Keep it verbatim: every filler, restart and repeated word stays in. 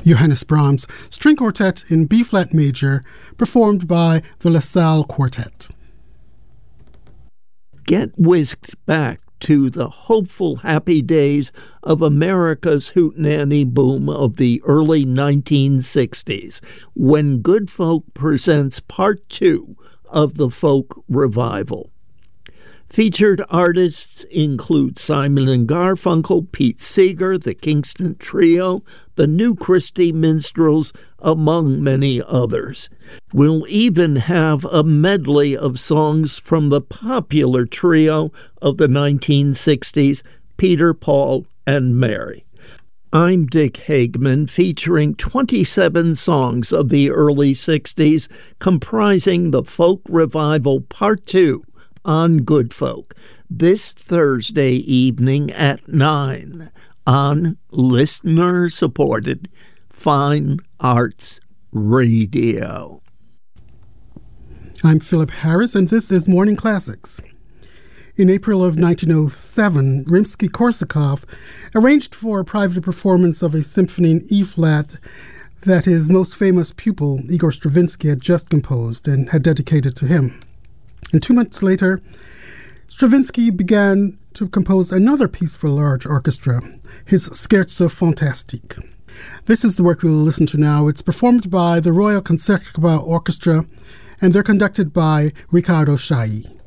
Johannes Brahms String Quartet in B-flat major, performed by the LaSalle Quartet. Get whisked back to the hopeful, happy days of America's hootenanny boom of the early nineteen sixties, when Good Folk presents part two of the folk revival. Featured artists include Simon and Garfunkel, Pete Seeger, the Kingston Trio, the New Christie Minstrels, among many others. We'll even have a medley of songs from the popular trio of the nineteen sixties, Peter, Paul, and Mary. I'm Dick Hagman, featuring twenty-seven songs of the early sixties, comprising the Folk Revival Part two on Good Folk, this Thursday evening at nine on listener-supported Fine Arts Radio. I'm Philip Harris, and this is Morning Classics. In April of nineteen oh seven, Rimsky-Korsakov arranged for a private performance of a symphony in E-flat that his most famous pupil, Igor Stravinsky, had just composed and had dedicated to him. And two months later, Stravinsky began to compose another piece for large orchestra, his Scherzo Fantastique. This is the work we'll listen to now. It's performed by the Royal Concertgebouw Orchestra, and they're conducted by Riccardo Chailly.